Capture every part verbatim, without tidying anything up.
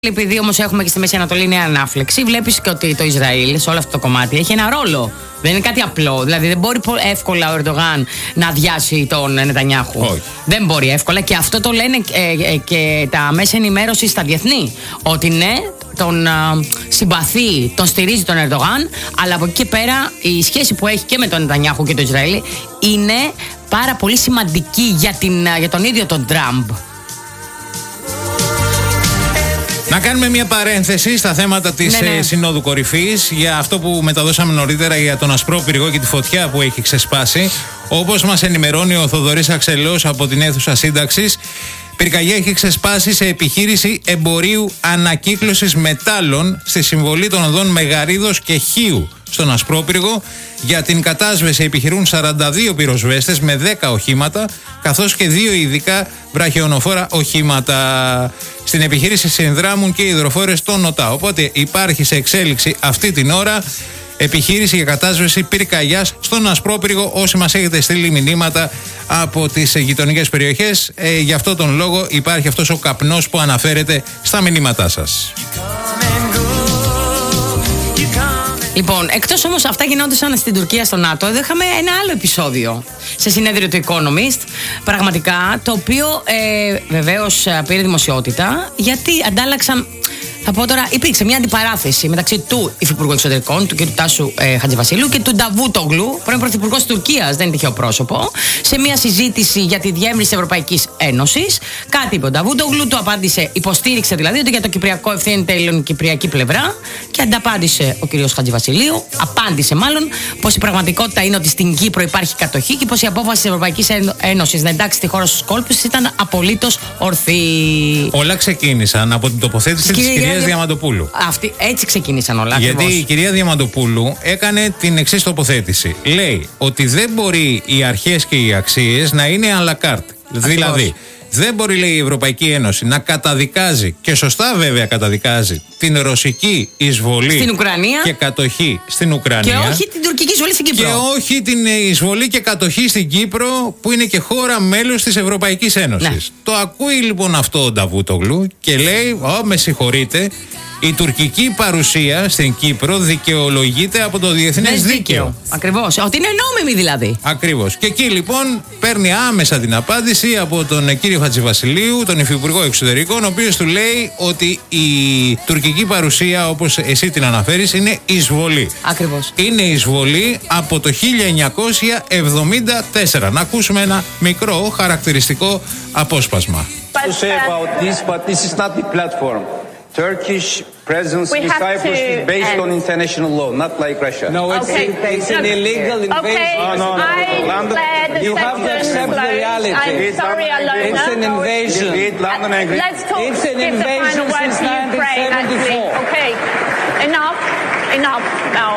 Επειδή όμως έχουμε και στη Μέση Ανατολή νέα ανάφλεξη, βλέπεις και ότι το Ισραήλ σε όλο αυτό το κομμάτι έχει ένα ρόλο. Δεν είναι κάτι απλό. Δηλαδή δεν μπορεί εύκολα ο Ερντογάν να αδειάσει τον Νετανιάχου. Όχι. Δεν μπορεί εύκολα και αυτό το λένε ε, ε, και τα μέσα ενημέρωση στα διεθνή. Ότι ναι, τον α, συμπαθεί, τον στηρίζει τον Ερντογάν, αλλά από εκεί και πέρα η σχέση που έχει και με τον Νετανιάχου και το Ισραήλ είναι πάρα πολύ σημαντική για, την, για τον ίδιο τον Τραμπ. Να κάνουμε μια παρένθεση στα θέματα της ναι, ναι. Συνόδου Κορυφής για αυτό που μεταδώσαμε νωρίτερα για τον ασπρό πυρηνικό και τη φωτιά που έχει ξεσπάσει. Όπως μας ενημερώνει ο Θοδωρής Αξελός από την αίθουσα σύνταξης, πυρκαγιά έχει ξεσπάσει σε επιχείρηση εμπορίου ανακύκλωσης μετάλλων στη συμβολή των οδών Μεγαρίδος και Χίου στον Ασπρόπυργο. Για την κατάσβεση επιχειρούν σαράντα δύο πυροσβέστες με δέκα οχήματα, καθώς και δύο ειδικά βραχιονοφόρα οχήματα. Στην επιχείρηση συνδράμουν και οι υδροφόρες των ΟΤΑ. Οπότε υπάρχει σε εξέλιξη αυτή την ώρα επιχείρηση για κατάσβεση πυρκαγιάς στον Ασπρόπυργο. Όσοι μας έχετε στείλει μηνύματα από τις γειτονικές περιοχές, ε, γι' αυτό τον λόγο υπάρχει αυτός ο καπνός που αναφέρεται στα μηνύματά σας. Λοιπόν, εκτός όμως αυτά γινόντουσαν στην Τουρκία, στο ΝΑΤΟ, εδώ είχαμε ένα άλλο επεισόδιο σε συνέδριο του Economist, πραγματικά, το οποίο ε, βεβαίως πήρε δημοσιότητα, γιατί αντάλλαξαν, θα πω τώρα, υπήρξε μια αντιπαράθεση μεταξύ του Υφυπουργού Εξωτερικών, του κ. Τάσου ε, Χατζηβασιλείου, και του Νταβούτογλου, πρώην Πρωθυπουργός της Τουρκίας, δεν είναι τυχαίο πρόσωπο, σε μια συζήτηση για τη διεύρυνση της Ευρωπαϊκής Ένωσης. Κάτι είπε ο Νταβούτογλου, του απάντησε, υποστήριξε δηλαδή ότι για το Κυπριακό ευθύνεται η ελληνοκυπριακή πλευρά, και ανταπάντησε ο κ. Χατζηβασιλείου, απάντησε μάλλον, πως η πραγματικότητα είναι ότι στην Κύπρο υπάρχει κατοχή και πως η απόφαση της Ευρωπαϊκής Ένωσης να εντάξει τη χώρα στους κόλπους ήταν απολύτως ορθή. Όλα ξεκίνησαν από την τοποθέτηση της κυρίας Διαμαντοπούλου. Αυτή, έτσι ξεκίνησαν όλα. Γιατί ακριβώς. Η κυρία Διαμαντοπούλου έκανε την εξής τοποθέτηση. Λέει ότι δεν μπορεί οι αρχές και οι αξίες να είναι à la carte. Δηλαδή, δεν μπορεί, λέει, η Ευρωπαϊκή Ένωση να καταδικάζει, και σωστά βέβαια καταδικάζει, την ρωσική εισβολή στην Ουκρανία και κατοχή στην Ουκρανία. Και όχι την τουρκική εισβολή στην Κύπρο. Και όχι την εισβολή και κατοχή στην Κύπρο, που είναι και χώρα μέλος της Ευρωπαϊκής Ένωσης. Ναι. Το ακούει λοιπόν αυτό ο Νταβούτογλου και λέει: Ω, με συγχωρείτε, η τουρκική παρουσία στην Κύπρο δικαιολογείται από το διεθνές δίκαιο. δίκαιο. Ακριβώς. Ότι είναι νόμιμη δηλαδή. Ακριβώς. Και εκεί λοιπόν παίρνει άμεσα την απάντηση από τον κύριο Χατζηβασιλείου, τον Υφυπουργό Εξωτερικών, ο οποίος του λέει ότι η τουρκική παρουσία, όπως εσύ την αναφέρεις, είναι εισβολή. Ακριβώς. Είναι εισβολή από το χίλια εννιακόσια εβδομήντα τέσσερα. Να ακούσουμε ένα μικρό χαρακτηριστικό απόσπασμα. To say about this, but this is not the platform. Turkish presence in Cyprus is based on international law, not like Russia. No, it's, okay. a, it's an illegal invasion. Okay. No, no, no. I'm London, glad the you have to accept the reality. I'm sorry, Alona. It's an invasion. Read London Agreement. Let's talk. It's an give invasion the final word since to Ukraine, actually. nineteen seventy-four. Okay. Enough. Enough now.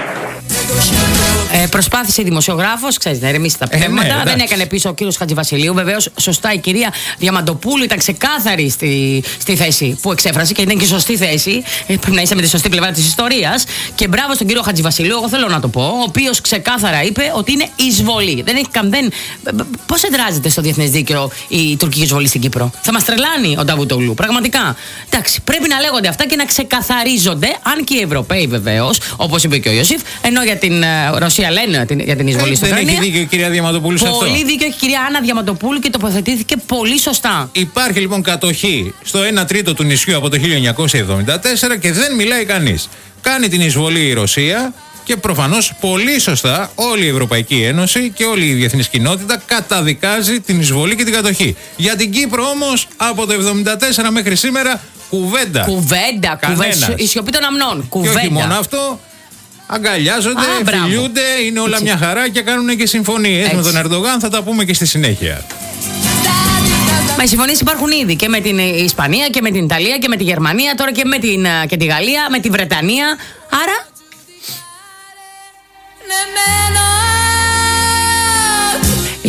Ε, προσπάθησε η δημοσιογράφος, ξέρεις, να ερεμήσει τα πνεύματα. Ε, ναι, δεν έκανε πίσω ο κύριος Χατζηβασιλείου. Βεβαίως, σωστά η κυρία Διαμαντοπούλου ήταν ξεκάθαρη στη, στη θέση που εξέφρασε, και ήταν και σωστή θέση. Ε, πρέπει να είσαι με τη σωστή πλευρά της ιστορίας. Και μπράβο στον κύριο Χατζηβασιλείου, εγώ θέλω να το πω, ο οποίος ξεκάθαρα είπε ότι είναι εισβολή. Δεν έχει καμδέν. Πώς εδράζεται στο διεθνές δίκαιο η τουρκική εισβολή στην Κύπρο? Θα μας τρελάνει ο Νταβούτογλου. Πραγματικά. Εντάξει, πρέπει να λέγονται αυτά και να ξεκαθαρίζονται, αν και οι Ευρωπαίοι βεβαίως, όπως είπε και ο Ιωσήφ, ενώ για την Ρωσία λένε για την εισβολή στην Ουκρανία. Δεν έχει δίκιο η κυρία Διαμαντοπούλου σε αυτό. Πολύ δίκιο έχει η κυρία Άννα Διαμαντοπούλου και τοποθετήθηκε πολύ σωστά. Υπάρχει λοιπόν κατοχή στο ένα τρίτο του νησιού από το χίλια εννιακόσια εβδομήντα τέσσερα και δεν μιλάει κανείς. Κάνει την εισβολή η Ρωσία και προφανώς πολύ σωστά όλη η Ευρωπαϊκή Ένωση και όλη η διεθνής κοινότητα καταδικάζει την εισβολή και την κατοχή. Για την Κύπρο όμως από το εβδομήντα τέσσερα μέχρι σήμερα κουβέντα. Κουβέντα, κουβέντα. Η σιωπή των αμνών. Κουβέντα. Και όχι μόνο αυτό. Αγκαλιάζονται, Α, φιλιούνται, είναι όλα έτσι μια χαρά και κάνουν και συμφωνίες έτσι με τον Ερντογάν. Θα τα πούμε και στη συνέχεια. Μα οι συμφωνίες υπάρχουν ήδη και με την Ισπανία και με την Ιταλία και με τη Γερμανία, τώρα και με την, και τη Γαλλία, με τη Βρετανία. Άρα.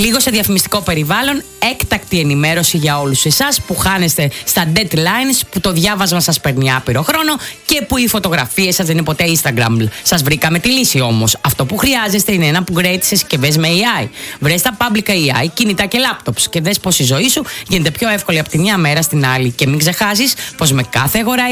Λίγο σε διαφημιστικό περιβάλλον, έκτακτη ενημέρωση για όλους εσάς που χάνεστε στα deadlines, που το διάβασμα σας παίρνει άπειρο χρόνο και που οι φωτογραφίες σας δεν είναι ποτέ Instagram. Σας βρήκαμε τη λύση όμως. Αυτό που χρειάζεστε είναι ένα upgrade σε συσκευές με έι άι. Βρες τα public έι άι, κινητά και laptops και δες πως η ζωή σου γίνεται πιο εύκολη από τη μια μέρα στην άλλη. Και μην ξεχάσεις πως με κάθε αγορά